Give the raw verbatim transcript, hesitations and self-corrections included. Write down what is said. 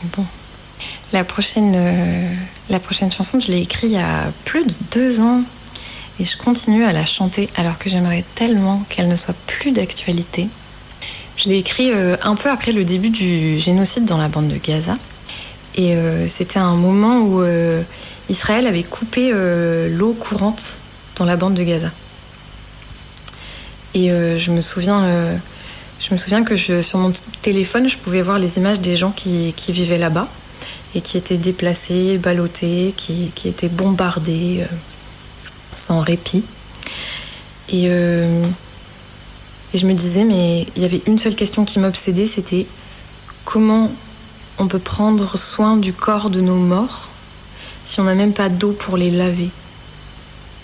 Bon. La prochaine, euh, la prochaine chanson, je l'ai écrite il y a plus de deux ans et je continue à la chanter alors que j'aimerais tellement qu'elle ne soit plus d'actualité. Je l'ai écrite euh, un peu après le début du génocide dans la bande de Gaza. Et euh, c'était un moment où euh, Israël avait coupé euh, l'eau courante dans la bande de Gaza. Et euh, je me souviens, euh, je me souviens que je, sur mon téléphone, je pouvais voir les images des gens qui, qui vivaient là-bas et qui étaient déplacés, ballottés, qui, qui étaient bombardés euh, sans répit. Et, euh, et je me disais, mais il y avait une seule question qui m'obsédait, c'était comment on peut prendre soin du corps de nos morts si on n'a même pas d'eau pour les laver ?